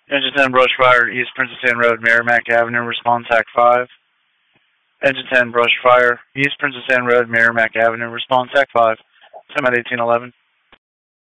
Engine 10, brush fire, East Princess Anne Road, Merrimack Avenue, response TAC 5. Engine 10, brush fire, East Princess Anne Road, Merrimack Avenue, response TAC 5. Time at 1811.